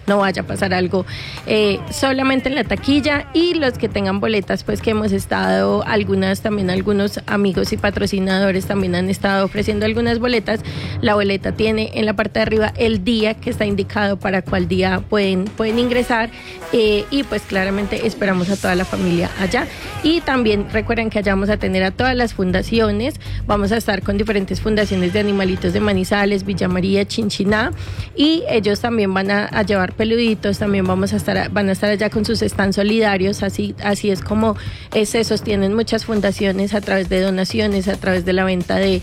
no vaya a pasar algo solamente en la taquilla. Y los que tengan boletas, pues que hemos estado, algunos amigos y patrocinadores también han estado ofreciendo algunas boletas. La boleta tiene en la parte de arriba el día que está indicado para cuál día pueden ingresar, y pues claramente esperamos a toda la familia allá. Y también recuerden que allá vamos a tener a todas las fundaciones, vamos a estar con diferentes fundaciones de animalitos de Manizales, Villa María, Chinchiná, y ellos también van a llevar peluditos, también van a estar allá con sus stands solidarios, así es como se sostienen muchas fundaciones a través de donaciones, a través de la venta de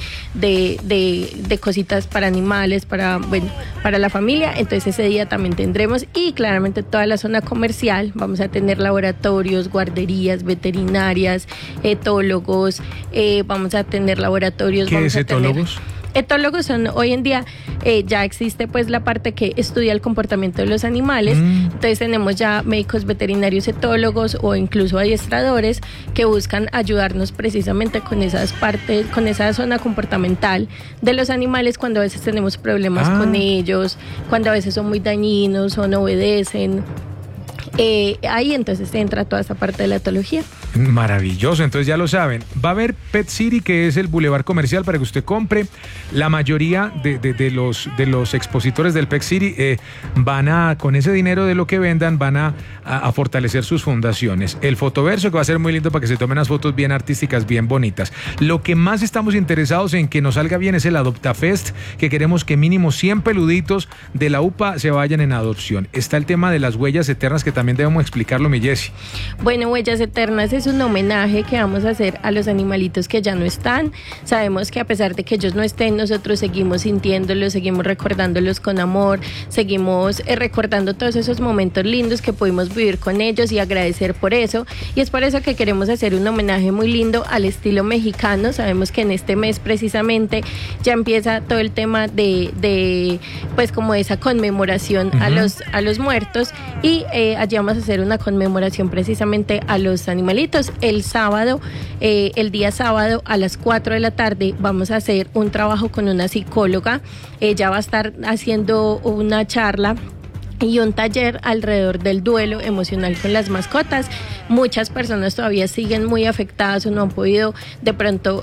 cositas para animales, para la familia. Entonces ese día también tendremos, y claramente toda la zona comercial, vamos a tener laboratorios, guarderías, veterinarias, etólogos, vamos a tener laboratorios. ¿Qué es etólogos? Etólogos son, hoy en día ya existe pues la parte que estudia el comportamiento de los animales, entonces tenemos ya médicos veterinarios etólogos o incluso adiestradores que buscan ayudarnos precisamente con esas partes, con esa zona comportamental de los animales cuando a veces tenemos problemas con ellos, cuando a veces son muy dañinos o no obedecen. Ahí entonces entra toda esa parte de la etología. Maravilloso, entonces ya lo saben. Va a haber Pet City, que es el bulevar comercial para que usted compre. La mayoría de los expositores del Pet City van a, con ese dinero de lo que vendan, van a fortalecer sus fundaciones. El fotoverso, que va a ser muy lindo para que se tomen unas fotos bien artísticas, bien bonitas. Lo que más estamos interesados en que nos salga bien es el AdoptaFest, que queremos que mínimo 100 peluditos de la UPA se vayan en adopción. Está el tema de las huellas eternas, que también debemos explicarlo, mi Jessy. Bueno, Huellas Eternas es un homenaje que vamos a hacer a los animalitos que ya no están. Sabemos que a pesar de que ellos no estén, nosotros seguimos sintiéndolos, seguimos recordándolos con amor, seguimos recordando todos esos momentos lindos que pudimos vivir con ellos y agradecer por eso. Y es por eso que queremos hacer un homenaje muy lindo al estilo mexicano. Sabemos que en este mes precisamente ya empieza todo el tema de pues como esa conmemoración a los muertos, y allí vamos a hacer una conmemoración precisamente a los animalitos. El sábado, el día sábado a las 4 de la tarde vamos a hacer un trabajo con una psicóloga. Ella va a estar haciendo una charla y un taller alrededor del duelo emocional con las mascotas. Muchas personas todavía siguen muy afectadas o no han podido de pronto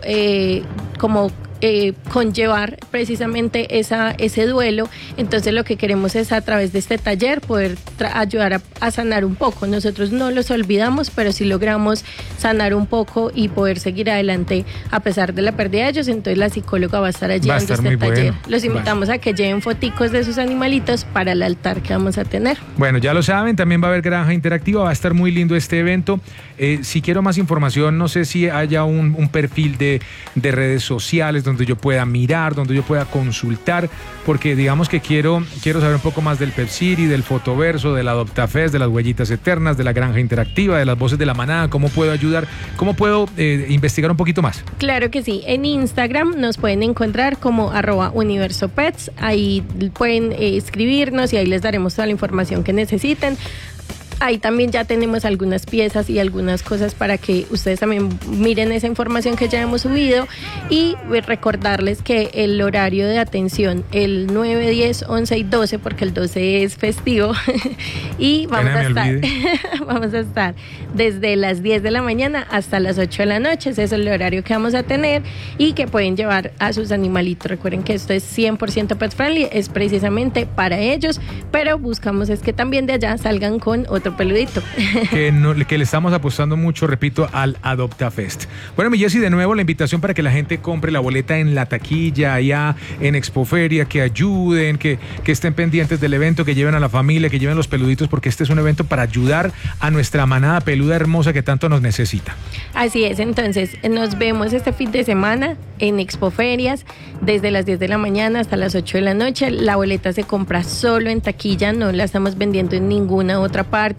conllevar precisamente ese duelo. Entonces lo que queremos es, a través de este taller, poder ayudar a sanar un poco. Nosotros no los olvidamos, pero sí logramos sanar un poco y poder seguir adelante a pesar de la pérdida de ellos. Entonces la psicóloga va a estar allí dando este taller. Bueno. Los invitamos a que lleven foticos de sus animalitos para el altar que vamos a tener. Bueno, ya lo saben, también va a haber granja interactiva, va a estar muy lindo este evento. Si quiero más información, no sé si haya un perfil de redes sociales donde yo pueda mirar, donde yo pueda consultar, porque digamos que quiero saber un poco más del Pet City, del fotoverso, del AdoptaFest, de las huellitas eternas, de la granja interactiva, de las voces de la manada. ¿Cómo puedo ayudar? ¿Cómo puedo investigar un poquito más? Claro que sí, en Instagram nos pueden encontrar como @universopets, ahí pueden escribirnos y ahí les daremos toda la información que necesiten. Ahí también ya tenemos algunas piezas y algunas cosas para que ustedes también miren esa información que ya hemos subido, y recordarles que el horario de atención, el 9, 10, 11 y 12, porque el 12 es festivo, y vamos a estar desde las 10 de la mañana hasta las 8 de la noche. Ese es el horario que vamos a tener y que pueden llevar a sus animalitos. Recuerden que esto es 100% pet friendly, es precisamente para ellos, pero buscamos es que también de allá salgan con otro peludito. Que le estamos apostando mucho, repito, al AdoptaFest. Bueno, mi Jessy, de nuevo la invitación para que la gente compre la boleta en la taquilla, allá en Expoferia, que ayuden, que estén pendientes del evento, que lleven a la familia, que lleven los peluditos, porque este es un evento para ayudar a nuestra manada peluda hermosa que tanto nos necesita. Así es, entonces nos vemos este fin de semana en Expoferias, desde las 10 de la mañana hasta las 8 de la noche. La boleta se compra solo en taquilla, no la estamos vendiendo en ninguna otra parte.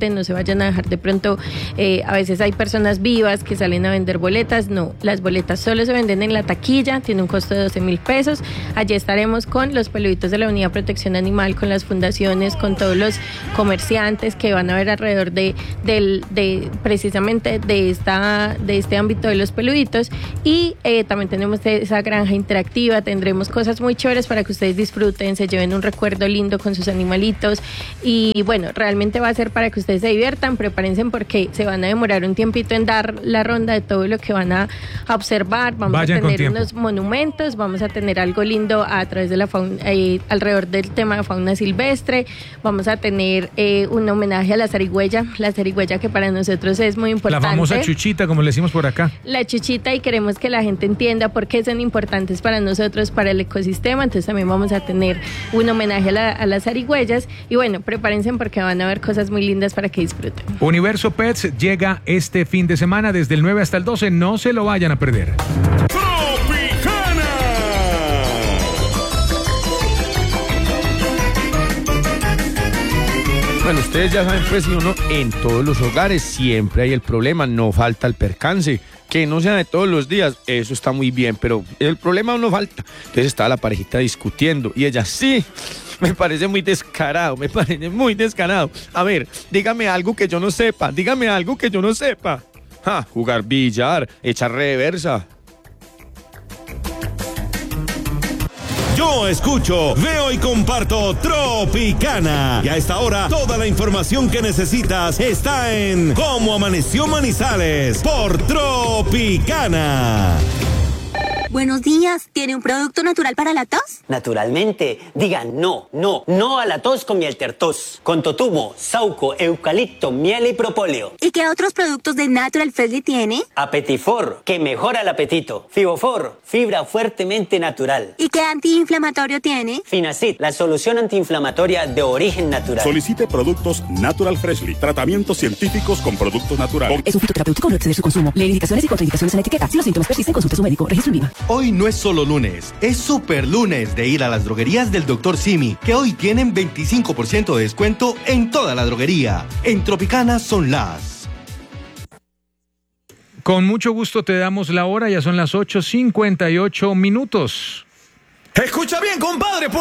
disfruten, no se vayan a dejar de pronto, a veces hay personas vivas que salen a vender boletas, no, las boletas solo se venden en la taquilla, tiene un costo de 12.000 pesos, allí estaremos con los peluditos de la Unidad de Protección Animal, con las fundaciones, con todos los comerciantes que van a ver alrededor de precisamente de este ámbito de los peluditos, y también tenemos esa granja interactiva, tendremos cosas muy chéveres para que ustedes disfruten, se lleven un recuerdo lindo con sus animalitos, y bueno, realmente va a ser para que ustedes se diviertan, prepárense porque se van a demorar un tiempito en dar la ronda de todo lo que van a observar, vamos a tener unos monumentos, vamos a tener algo lindo a través de la fauna, alrededor del tema de fauna silvestre, vamos a tener un homenaje a la zarigüeya que para nosotros es muy importante. La famosa chuchita, como le decimos por acá. La chuchita, y queremos que la gente entienda por qué son importantes para nosotros, para el ecosistema, entonces también vamos a tener un homenaje a las zarigüeyas, y bueno, prepárense porque van a ver cosas muy lindas para que disfruten. Universo Pets llega este fin de semana desde el 9 hasta el 12, no se lo vayan a perder. Bueno, ustedes ya saben, pues, si uno en todos los hogares siempre hay el problema, no falta el percance, que no sea de todos los días, eso está muy bien, pero el problema no falta. Entonces estaba la parejita discutiendo y ella, sí, me parece muy descarado. A ver, dígame algo que yo no sepa, jugar billar, echar reversa. Yo escucho, veo y comparto Tropicana. Y a esta hora, toda la información que necesitas está en Cómo Amaneció Manizales por Tropicana. Buenos días, ¿tiene un producto natural para la tos? Naturalmente, diga no a la tos con miel tertos, con totumo, sauco, eucalipto, miel y propóleo. ¿Y qué otros productos de Natural Freshly tiene? Apetifor, que mejora el apetito. Fibofor, fibra fuertemente natural. ¿Y qué antiinflamatorio tiene? Finacid, la solución antiinflamatoria de origen natural. Solicite productos Natural Freshly, tratamientos científicos con productos naturales. Es un fitoterapéutico, no exceder su consumo. Lee indicaciones y contraindicaciones en la etiqueta. Si los síntomas persisten, consulte a su médico. Registro en Viva. Hoy no es solo lunes, es super lunes de ir a las droguerías del Dr. Simi, que hoy tienen 25% de descuento en toda la droguería. En Tropicana son las... Con mucho gusto te damos la hora, ya son las 8:58 minutos. Escucha bien, compadre.